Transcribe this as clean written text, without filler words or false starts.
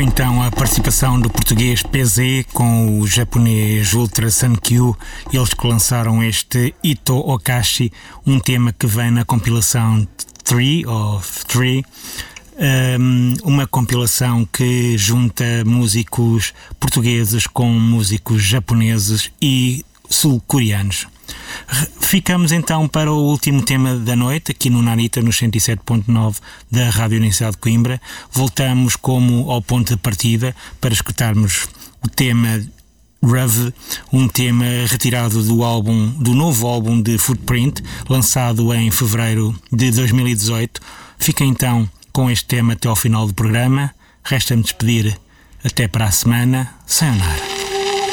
Então a participação do português PZ com o japonês Ultra Sun Q, eles que lançaram este Ito Okashi, um tema que vem na compilação 3 of 3, uma compilação que junta músicos portugueses com músicos japoneses e sul-coreanos. Ficamos então para o último tema da noite, aqui no Narita, no 107.9 da Rádio Universidade de Coimbra. Voltamos como ao ponto de partida para escutarmos o tema Ruv, um tema retirado do novo álbum de Footprint, lançado em fevereiro de 2018. Fica então com este tema até ao final do programa. Resta-me despedir até para a semana. Sayonara.